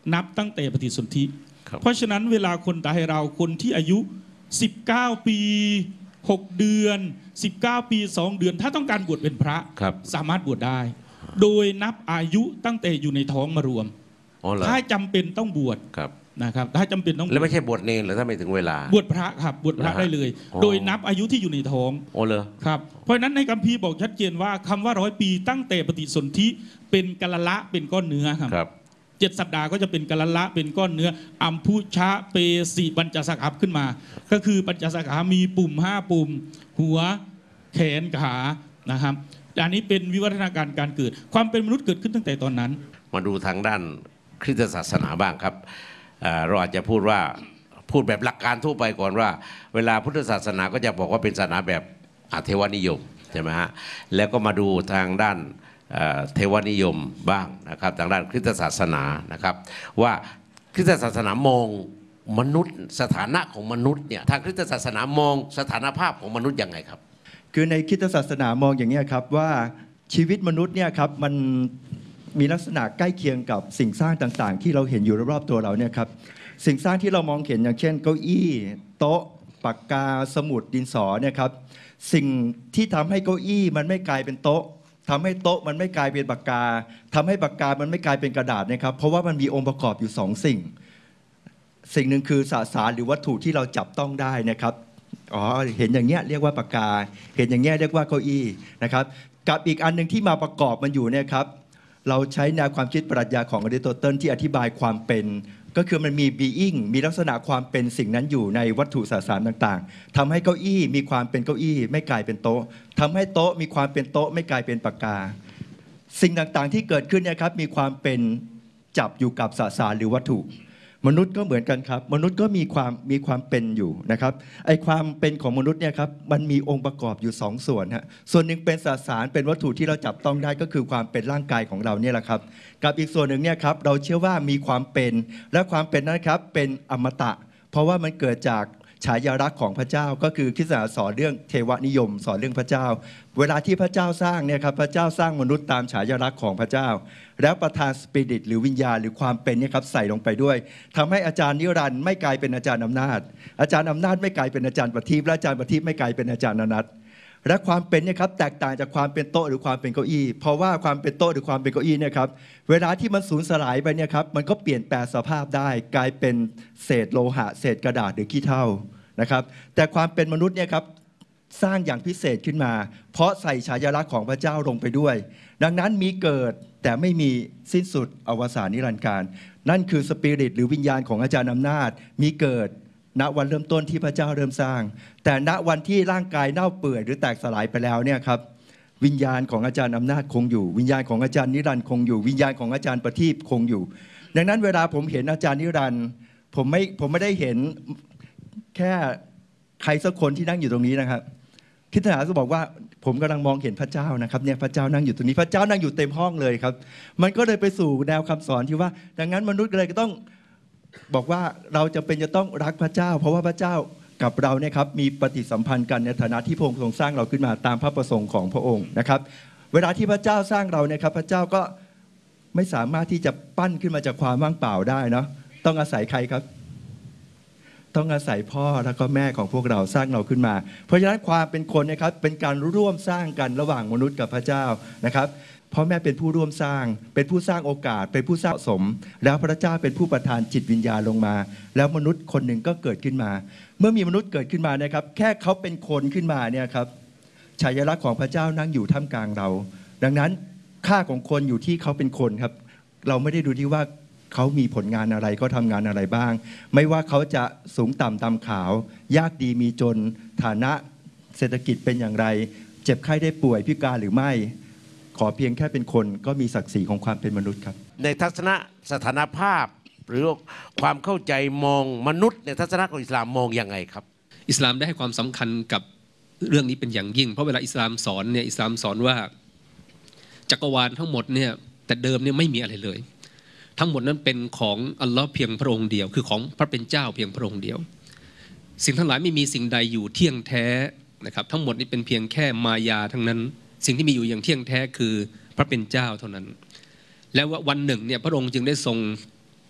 นับตั้งแต่ปฏิสนธิเพราะฉะนั้นเวลาคนไทยเราคนที่อายุ19 ปี6 เดือน19 ปี 2 เดือนถ้าต้องการบวชเป็นพระสามารถบวชได้โดยนับอายุตั้งแต่อยู่ในท้องมารวมถ้าจำเป็นต้องบวชนะครับถ้าจำเป็นต้องแล้วไม่ใช่บวชเนรหรือถ้าไม่ถึงเวลาบวชพระครับบวชพระได้เลยโดยนับอายุที่อยู่ในท้องครับเพราะฉะนั้นในคัมภีร์บอกชัดเจนว่าคำว่า100 ปีตั้งแต่ปฏิสนธิเป็นกะละละเป็นก้อนเนื้อครับ7 สัปดาห์ก็จะเป็นกะละละเป็นก้อนเนื้ออัมพุชะเปสีปัญจสักขับขึ้นมาก็คือปัญจสักขับมีปุ่ม5 ปุ่มหัวแขนขานะครับอันนี้เป็นวิวัฒนาการการเกิดความเป็นมนุษย์เกิดขึ้นตั้งแต่ตอนนั้นมาดูทางด้านคริสตศาสนาบ้างครับเราอาจจะพูดแบบหลักการทั่วไปก่อนว่าเวลาพุทธศาสนาก็จะบอกว่าเป็นศาสนาแบบเทวนิยมใช่ไหมฮะแล้วก็มาดูทางด้านเทวนิยมบ้างนะครับทางด้านคริสตศาสนานะครับว่าคริสตศาสนามองมนุษย์สถานะของมนุษย์เนี่ยทางคริสตศาสนามองสถานภาพของมนุษย์ยังไงครับคือในคริสตศาสนามองอย่างนี้ครับว่าชีวิตมนุษย์เนี่ยครับมันมีลักษณะใกล้เคียงกับสิ่งสร้างต่างๆที่เราเห็นอยู่รอบๆตัวเราเนี่ยครับสิ่งสร้างที่เรามองเห็นอย่างเช่นเก้าอี้โต๊ะปากกาสมุดดินสอเนี่ยครับสิ่งที่ทำให้เก้าอี้มันไม่กลายเป็นโต๊ะทำให้โต๊ะมันไม่กลายเป็นปากกาทำให้ปากกามันไม่กลายเป็นกระดาษนะครับเพราะว่ามันมีองค์ประกอบอยู่2 สิ่งหนึ่งคือสสารหรือวัตถุที่เราจับต้องได้นะครับเห็นอย่างเงี้ยเรียกว่าปากกาเห็นอย่างเงี้ยเรียกว่าเก้าอี้นะครับกับอีกอันหนึ่งที่มาประกอบมันอยู่เนี่ยครับเราใช้แนวความคิดปรัชญาของอริสโตเติลที่อธิบายความเป็นก็คือมันมี being มีลักษณะความเป็นสิ่งนั้นอยู่ในวัตถุสสารต่างๆทำให้เก้าอี้มีความเป็นเก้าอี้ไม่กลายเป็นโต๊ะทำให้โต๊ะมีความเป็นโต๊ะไม่กลายเป็นปากกาสิ่งต่างๆที่เกิดขึ้นเนี่ยครับมีความเป็นจับอยู่กับสสารหรือวัตถุมนุษย์ก็เหมือนกันครับมนุษย์ก็มีความเป็นอยู่นะครับไอ้ความเป็นของมนุษย์เนี่ยครับมันมีองค์ประกอบอยู่2 ส่วนฮะส่วนหนึ่งเป็นสสารเป็นวัตถุที่เราจับต้องได้ก็คือความเป็นร่างกายของเราเนี่ยแหละครับกับอีกส่วนหนึ่งเนี่ยครับเราเชื่อว่ามีความเป็นและความเป็นนั้นครับเป็นอมตะเพราะว่ามันเกิดจากฉายาลักษณ์ของพระเจ้าก็คือคริสตศาสนาสอนเรื่องเทวนิยมสอนเรื่องพระเจ้าเวลาที่พระเจ้าสร้างเนี่ยครับพระเจ้าสร้างมนุษย์ตามฉายาลักษณ์ของพระเจ้าแล้วประทานสปิริตหรือวิญญาณหรือความเป็นเนี่ยครับใส่ลงไปด้วยทำให้อาจารย์นิรันดร์ไม่กลายเป็นอาจารย์อำนาจอาจารย์อำนาจไม่กลายเป็นอาจารย์ประทีปและอาจารย์ประทีปไม่กลายเป็นอาจารย์อนันต์และความเป็นเนี่ยครับแตกต่างจากความเป็นโต๊ะหรือความเป็นเก้าอี้เพราะว่าความเป็นโต๊ะหรือความเป็นเก้าอี้เนี่ยครับเวลาที่มันสูญสลายไปเนี่ยครับมันก็เปลี่ยนแปลงสภาพได้กลายเป็นเศษโลหะเศษกระดาษหรือขี้เถ้านะครับแต่ความเป็นมนุษย์เนี่ยครับสร้างอย่างพิเศษขึ้นมาเพราะใส่ฉายาลักษณ์ของพระเจ้าลงไปด้วยดังนั้นมีเกิดแต่ไม่มีสิ้นสุดอวสานนิรันดร์การนั่นคือสปิริตหรือวิญญาณของอาจารย์อำนาจมีเกิดณวันเริ่มต้นที่พระเจ้าเริ่มสร้างแต่ณวันที่ร่างกายเน่าเปื่อยหรือแตกสลายไปแล้วเนี่ยครับวิญญาณของอาจารย์อำนาจคงอยู่วิญญาณของอาจารย์นิรันดร์คงอยู่วิญญาณของอาจารย์ประทีปคงอยู่ดังนั้นเวลาผมเห็นอาจารย์นิรันดร์ผมไม่ได้เห็นแค่ใครสักคนที่นั่งอยู่ตรงนี้นะครับคริสตศาสนาจะบอกว่าผมกำลังมองเห็นพระเจ้านะครับเนี่ยพระเจ้านั่งอยู่ตรงนี้พระเจ้านั่งอยู่เต็มห้องเลยครับมันก็เลยไปสู่แนวคำสอนที่ว่าดังนั้นมนุษย์เลยก็ต้องบอกว่าเราจะเป็นจะต้องรักพระเจ้าเพราะว่าพระเจ้ากับเราเนี่ยครับมีปฏิสัมพันธ์กันในฐานะที่พระองค์ทรงสร้างเราขึ้นมาตามพระประสงค์ของพระองค์นะครับเวลาที่พระเจ้าสร้างเราเนี่ยครับพระเจ้าก็ไม่สามารถที่จะปั้นขึ้นมาจากความว่างเปล่าได้เนาะต้องอาศัยใครครับต้องอาศัยพ่อแล้วก็แม่ของพวกเราสร้างเราขึ้นมาเพราะฉะนั้นความเป็นคนนะครับเป็นการร่วมสร้างกันระหว่างมนุษย์กับพระเจ้านะครับพ่อแม่เป็นผู้ร่วมสร้างเป็นผู้สร้างโอกาสเป็นผู้สร้างสมแล้วพระเจ้าเป็นผู้ประทานจิตวิญญาณลงมาแล้วมนุษย์คนหนึ่งก็เกิดขึ้นมาเมื่อมีมนุษย์เกิดขึ้นมานะครับแค่เขาเป็นคนขึ้นมาเนี่ยครับฉายาลักษณ์ของพระเจ้านั่งอยู่ท่ามกลางเราดังนั้นค่าของคนอยู่ที่เขาเป็นคนครับเราไม่ได้ดูที่ว่าเขามีผลงานอะไรเขาทำงานอะไรบ้างไม่ว่าเขาจะสูงต่ำดำขาวยากดีมีจนฐานะเศรษฐกิจเป็นอย่างไรเจ็บไข้ได้ป่วยพิการหรือไม่ขอเพียงแค่เป็นคนก็มีศักดิ์ศรีของความเป็นมนุษย์ครับในทัศนะสถานภาพหรือความเข้าใจมองมนุษย์ในทัศนะของอิสลามมองยังไงครับอิสลามได้ให้ความสำคัญกับเรื่องนี้เป็นอย่างยิ่งเพราะเวลาอิสลามสอนเนี่ยอิสลามสอนว่าจักรวาลทั้งหมดเนี่ยแต่เดิมเนี่ยไม่มีอะไรเลยทั้งหมดนั้นเป็นของอัลลอฮ์เพียงพระองค์เดียวคือของพระเป็นเจ้าเพียงพระองค์เดียวสิ่งทั้งหลายไม่มีสิ่งใดอยู่เที่ยงแท้นะครับทั้งหมดนี้เป็นเพียงแค่มายาทั้งนั้นสิ่งที่มีอยู่อย่างเที่ยงแท้คือพระเป็นเจ้าเท่านั้นและว่าวันหนึ่งเนี่ยพระองค์จึงได้ทรง